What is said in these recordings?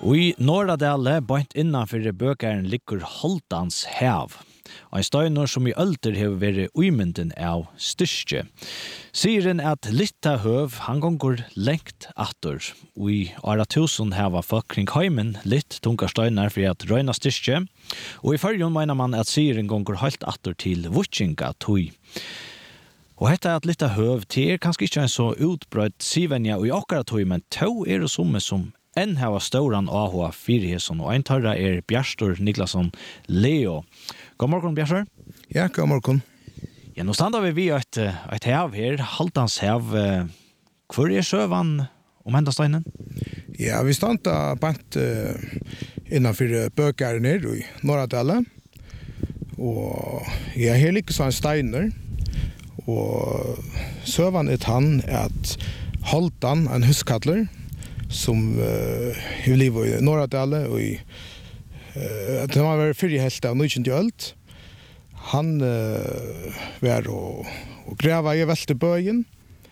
Og i Norradale, bant innanfor bøkeren, ligger Holdans hav. Ein støyner som i ølter har vært uimynden av styrke. Sier han at litta høv han gonger lengt atter. Og i åra tusen hava folk kring heimen litt tunga støyner for at røyna styrke. Og i førjon mener man at sier han gonger halt atter til vutsinga tøy. Og hetta at litta høv til kanskje ikke en så utbrøtt sivenja og i akkara tøy, men tøy det som enn hava stauran AHA Fyrihesson, og ein tarra Bjarstor Niklasson Leo. God morgon, Bjarstor. Ja, god morgon. Ja, nå standa vi et hav her, Haltans hav. Hvor søvan hendastøynen? Ja, vi standa bant innanfor bøkeren her i Norradale. Og ja, her ligger sånn steiner. Og søvan han at Haltan, en huskadler, som i livet i Norradale og i det var fyrir helt av 19. ølt. Han var og greva i Veltebøyen,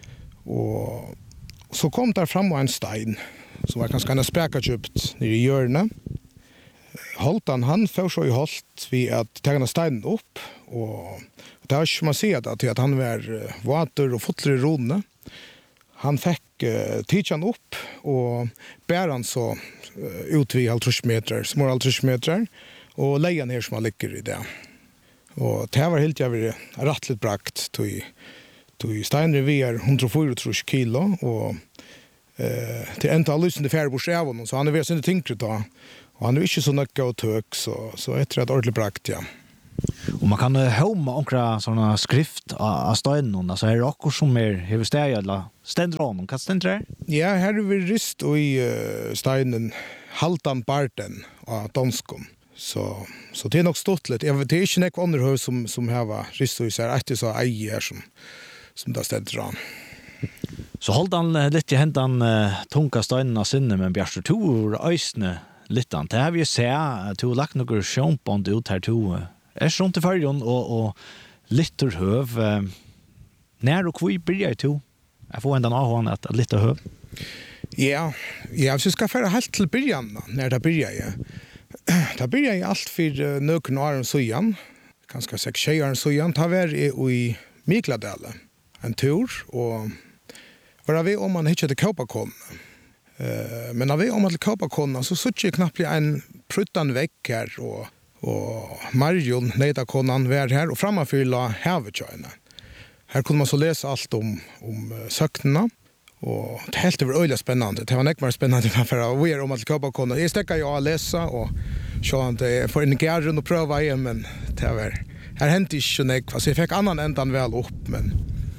og så kom der fram en stein som var ganske sprekakjøpt nere i hjørnet. Holtan han får så i holdt ved at tegna steinen opp, og det er ikke man sier at han var vater og fotler i rodene. Han fikk tidsan opp, og bær han så ut vid 50 meter, små 50 meter, og leia ner som han ligger i det. Og det var helt jævlig rattligt brakt, til steiner vi 104 kilo, og til enda lysende færebors av honom, så han ved sin tyngre da, og han ikke så nøkka og tøk, så etter et ordentlig brakt, ja. Og man kan høyma omkra sånne skrift av steinen, altså er det akkur som hever steg, eller stender honom, hva stender det? Ja, her vi rist og i steinen Haltan Barten av Donskon, så det nok stått litt. Det er ikke nek andre høy som hever rist og i seg, etter så ei her som da stender han. Så holdt han litt i hendan tunga steinen av sinne, men Bjarstor, to øysene litt an. Det har vi se, to lagt noen sjånbånd ut her, to rundt i fargen og litter høv. Når og hvor blir jeg to? Jeg får enda avhånd at litter høv. Ja, hvis jeg skal fære helt til byrjan, når det blir jeg. Da blir jeg alt for nøkken og åren søyan, ganske 6 åren søyan, da var jeg i Mikladale, en tur, og var vi om man ikke hadde Kaupakon. Men når vi om til Kaupakon, så sutt jeg knapt en pruttan vekk her, og Marion, Neitakonan, var her, og framafylla havetjøyene. Her kunne man så lese alt om søktene, og det helt var øyelig spennende. Det var nekk mer spennende for vi om til Kaupakon. Jeg stekket jo å lese, og så at jeg får inn i gæren og prøve igjen, men det var, her hendte ikke nekk, så jeg fikk annan endan vel opp, men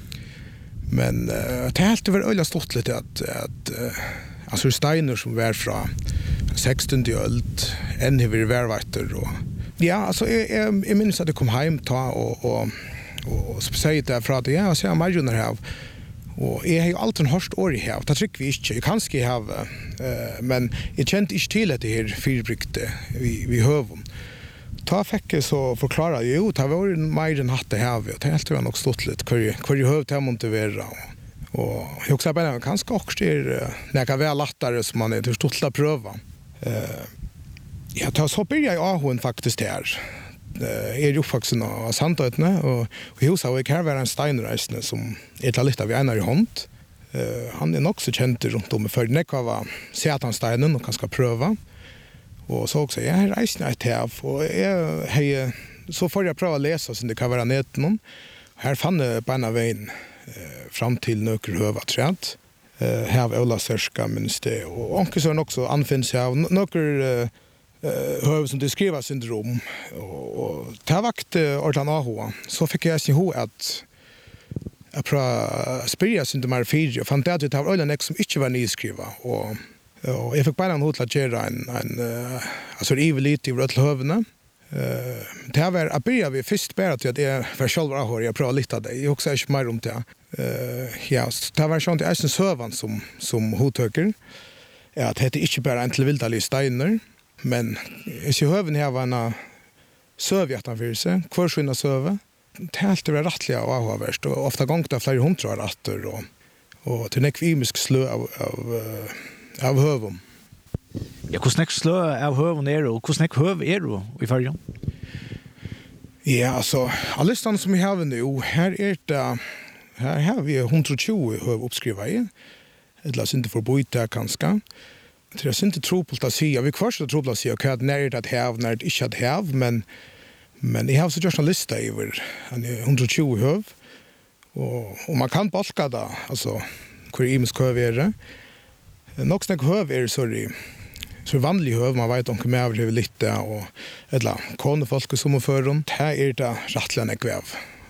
det helt var øyelig stort litt at altså steiner som var fra 16. ølt, enn i vi værvatter, og ja, altså, jeg minns at jeg kom hjem ta, og sier det fra at jeg ser Marion her, og jeg har jo alltid hørt år i her, det trykker vi ikke, jeg kan ikke ha, men jeg kjente ikke til at det her fyrbrykte vi høven. Da fikk jeg så forklare, jo, det var mer enn hatt det her, og det helt var nok stått litt, hvor jeg høv til å motivere, og jeg også bare, kanskje også det når jeg vel lattere som man til stått til å prøve. Ja, så blir jeg AHN faktisk her. Jeg jo faktisk av Sandøytene, og hos har jeg her vært en steinreisende som til litt av en i hånd. Han nok så kjent rundt om for nekva var Setansteinen og kanskje prøve. Og så også, jeg har reisende et her, og så får jeg prøve å lese så det kan være neten. Her fann jeg beina veien fram til nøkker høva træt. Her var Ola Sørska, minns det, og Ankesøren også anfinnes her, nøkker høv som beskriver syndrom, og det har vært Orlan AHA, så fikk jeg sin ho at jeg prøvde å spyrre syndrom her 4, og fant det at det var Orlan som ikke var nyskrivet, og jeg fikk bare en ho til å gjøre altså ive litt i rødt høvene. Det var at begynner vi først bare til at jeg var selv AHA, jeg prøvde litt av det, jeg også ikke mer om det. Ja, det var sånn til Eisen Søvan som hodtøker, at det heter ikke bare en til vildalige steiner, men jeg ser høven her var en søv i etterfyrelse, kvarsvinna søve. Det er alltid rettelig og avhåverst, og ofte gongt av flere hundre retter, og til nekvimisk slø av høven. Ja, hur snack slö av höven är och hur snack höv är du I färjan? Ja, alltså alla listan som vi har nu, här har vi 120 höv uppskriva I. Eller inte för byta kanske. Det är inte tro på att säga. Vi kvarstår tro på att säga att när det have, när det inte att have, men jag har så just en lista över 120 höv. Och man kan balka det, alltså hur ims höv är det. Nog snack höv är så vanlig höv, man vet om hur mer över lite och eller kan folk som för runt. Här är det rättligen kväv.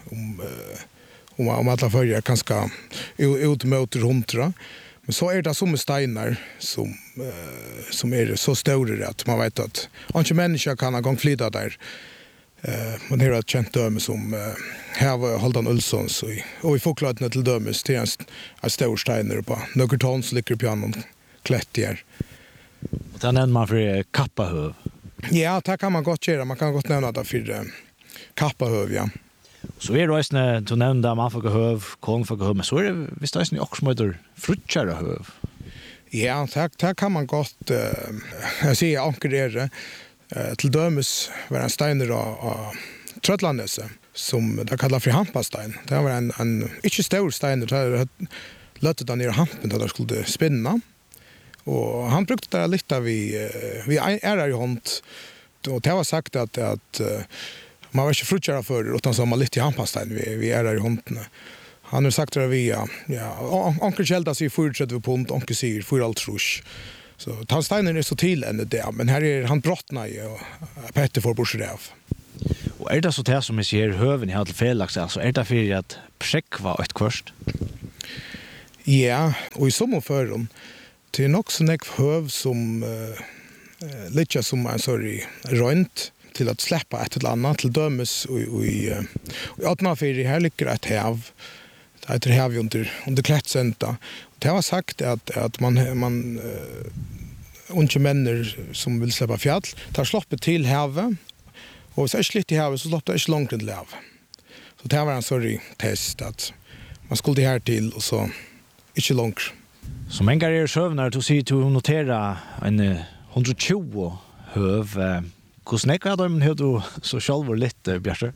Om alla följer ganska ut mot runt. Men så är det som stenar som är så stora att man vet att inte människa kan ha gång flytta där. Man har ett känt döme som här var Haldan Ulssons och I folkladna till dömes till en stor stenar på några ton så ligger pianon klättier. Och den nämner man för kappahöv. Ja, det kan man gott göra. Man kan gott nämna det för kappahöv, ja. Så är det också när du nämnde man får höv, kon får höv, men så är det visst också också som heter frutchare höv. Ja, det kan man gott jag säger anker till dömes var en steiner av Tröttlandnäse som det kallar för Hampastein. Det var en inte stor steiner, det lötte den ner hampen där det skulle spinna. Och han brukade det lite vi är I hånd och det var sagt att man var inte frutchare för utan så man lite I Hampastein vi är I hånden. Han har sagt det via onkel Kjelda säger 34 pund, onkel säger 4,5 rush. Så tandsteinen är så till än det, men här är han brottna I och Petter får borserev. Och är det så där som jag ser höven I till felax alltså är det för att präckva ett kvörst? Ja, och I sommarföron det är nog så nek höv som lite som en sorry rönt till att släppa ett eller annat till dömes och I atmosfären här ligger ett hav. Det heter hav under klättsenta. Det har sagt att man unge männer som vill släppa fjäll tar sloppet till havet och så är slitt I havet så sloppar det inte långt till hav. Så det var en sorry test att man skulle här till och så inte långt. Som en gång sövnar du ser du notera en 120 höv. Hur snäcker de hur du så själv lite Björse?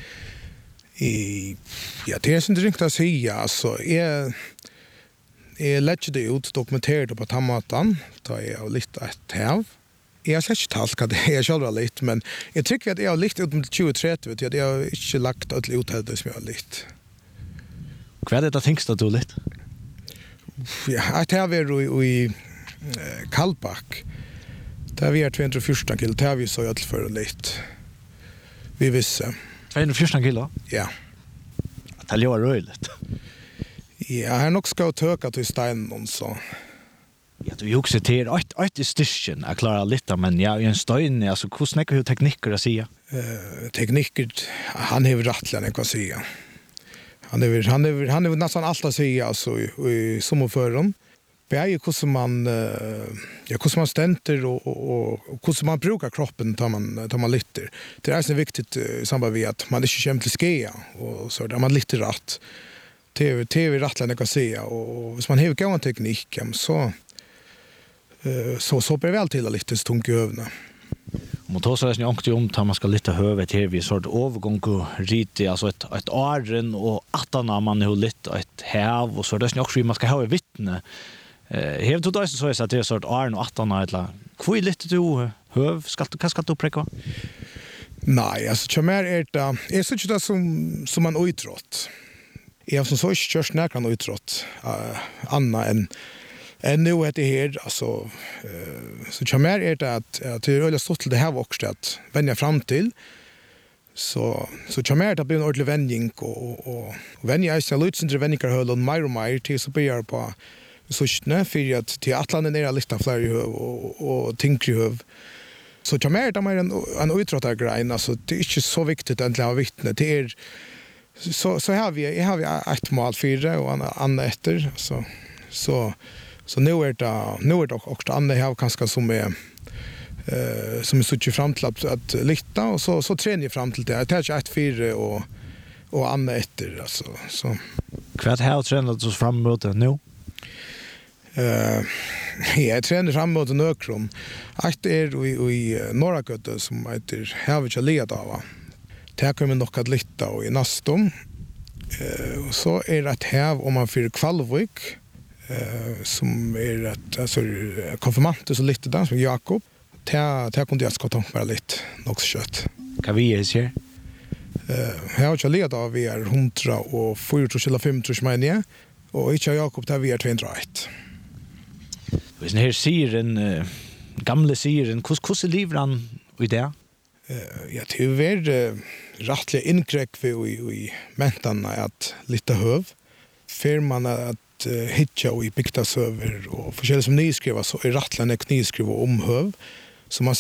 Ja, det är inte riktigt att säga. Alltså, jag lägger det ut dokumenterat på tammatan. Då är jag lite ett hav. Jag har sett inte allt vad det är själva lite, men jag tycker att jag har lite ut mot 2030. Jag har inte lagt ett uthälde som jag har lite. Vad är det tänkst att du lite? Ja, ett hav är I Kallback. Där vi är 214 kilo. Där vi så jag till för lite. Vi visste. 214 kilo? Ja. Det är röjligt. Ja, här nog ska jag töka till steinen så. Ja, du också till ett styrken att klara lite, men ja, I en stein, alltså hur snackar hur tekniker att säga? Tekniker, han har rättligen att säga. Han är nästan allt att säga alltså I sommarföron. Det är ju hur man stänter och hur man brukar kroppen tar man liter. Det är så viktigt I samband med att man inte kommer till skeja och så där man lite rätt. TV rättligen kan säga och hvis man har gått teknik så blir väl till lite stunk I övna. Om då så är det inte om man ska lite hövet här vi sort övergång och rite alltså ett åren och attarna man har lite ett hav och så det är också man ska ha ett vittne. Hev du då så att det är sort åren och attarna eller kvui lite du höv ska du präcka? Nej, alltså chamär är det är så inte som man utrott. Jag har som så körs näkan utrott Anna än nu heter det här alltså så chamär är det att det är öle stort det här också att vänja fram till så chamär det blir en ordentlig vändning och vänja är så lutsen vändningar höll och mer till så blir på så snä för att till Atlanten är lite fler och tinkryhöv så chamär det mer en utrottar grej alltså det är inte så viktigt att ha vittne det är så har vi ett mål för det och andra efter så nu är det också andra har kanske som är så fram till att lita och så tränar fram till det är ett fyra och andra efter alltså så Vad har tränat oss fram mot det nu? Jag tränar fram mot Nökron. Att i norra Göte som heter Havich Ledava. Det kommer nog att lita och i Nastum. Så är det ett hav om man för Kvalvik som är ett alltså konfirmanter så lite där som Jakob. Det kunde jag ska ta mig lite nog kött. Kan vi är här? Havich Ledava vi är 104 menar och inte Jakob där vi är 201. Hvis den her siren, gamle siren, hvordan lever han i det? Ja, det er vært rettelig innkrekk i mentene at litt høv. Før man at hitja i bygdasøver og forskjellig som nyskriver, så er rettelig nyskriver om høv. Så man